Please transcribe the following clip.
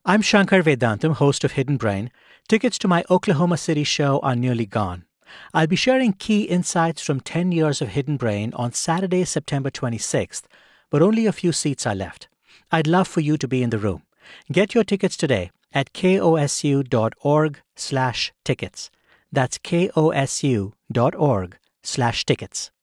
I'm Shankar Vedantam, host of Hidden Brain. Tickets to my Oklahoma City show are nearly gone. I'll be sharing key insights from 10 years of Hidden Brain on Saturday, September 26th, but only a few seats are left. I'd love for you to be in the room. Get your tickets today at kosu.org/tickets. That's kosu.org/tickets.